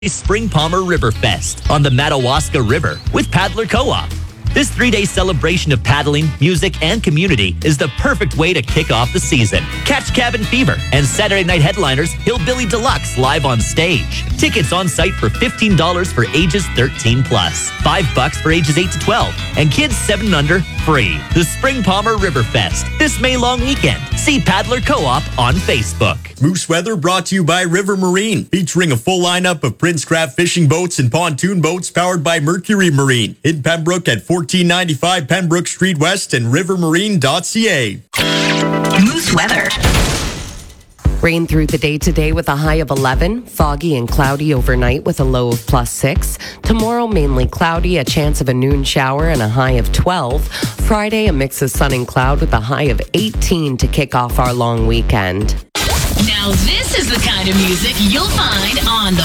Spring Palmer River Fest on the Madawaska River with Paddler Co-op. This 3-day celebration of paddling, music, and community is the perfect way to kick off the season. Catch Cabin Fever and Saturday night headliners Hillbilly Deluxe live on stage. Tickets on site for $15 for ages 13 plus, $5 for ages 8 to 12, and kids 7 and under free. The Spring Palmer River Fest this May long weekend. See Paddler Co-op on Facebook. Moose Weather brought to you by River Marine, featuring a full lineup of Princecraft fishing boats and pontoon boats powered by Mercury Marine. In Pembroke at 1495 Pembroke Street West and rivermarine.ca. Moose Weather. Rain through the day today with a high of 11. Foggy and cloudy overnight with a low of +6. Tomorrow, mainly cloudy, a chance of a noon shower and a high of 12. Friday, a mix of sun and cloud with a high of 18 to kick off our long weekend. Now this is the kind of music you'll find on the